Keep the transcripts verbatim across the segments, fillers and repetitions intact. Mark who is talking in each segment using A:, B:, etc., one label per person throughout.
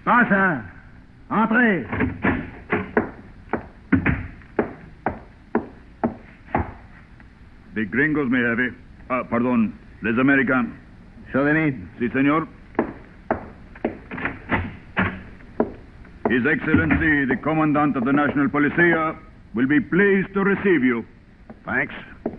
A: Passe. Entrez.
B: The gringos, mi jefe. Ah, pardon, les Americanos.
A: Show them in.
B: Sí, señor. His Excellency, the Commandant of the National Policia, will be pleased to receive you.
A: Thanks.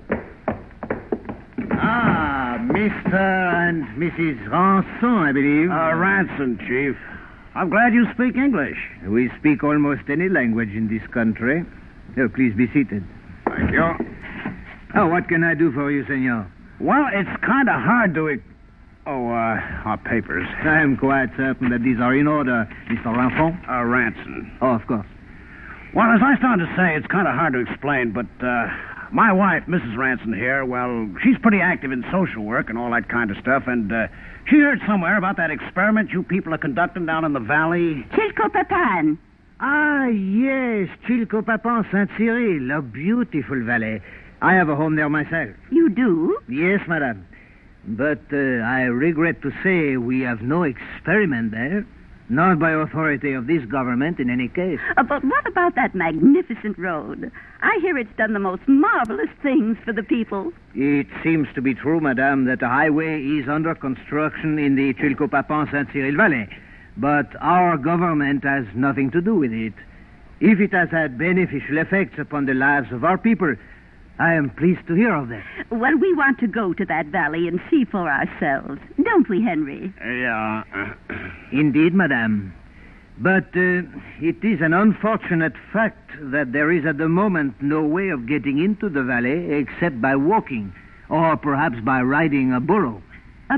A: Ah, Mister and Missus Ranson, I believe.
C: Uh, Ranson, Chief. I'm glad you speak English.
A: We speak almost any language in this country. Oh, please be seated.
C: Thank you.
A: Oh, what can I do for you, senor?
C: Well, it's kind of hard to... E- oh, uh, our papers.
A: I am quite certain that these are in order, Mister Ranson.
C: Uh, Ranson.
A: Oh, of course.
C: Well, as I started to say, it's kind of hard to explain, but, uh, my wife, Missus Ranson here, well, she's pretty active in social work and all that kind of stuff, and, uh, she heard somewhere about that experiment you people are conducting down in the valley.
D: Chilcopapan.
A: Ah, yes, Chilcopapan, Saint-Cyril, a beautiful valley. I have a home there myself.
D: You do?
A: Yes, madame. But uh, I regret to say we have no experiment there. Not by authority of this government, in any case.
D: Uh, but what about that magnificent road? I hear it's done the most marvelous things for the people.
A: It seems to be true, madame, that the highway is under construction in the Chilcopapan-Saint-Cyril Valley. But our government has nothing to do with it. If it has had beneficial effects upon the lives of our people, I am pleased to hear of that.
D: Well, we want to go to that valley and see for ourselves. Don't we, Henry?
C: Yeah.
A: Indeed, madame. But uh, it is an unfortunate fact that there is at the moment no way of getting into the valley except by walking, or perhaps by riding a burro.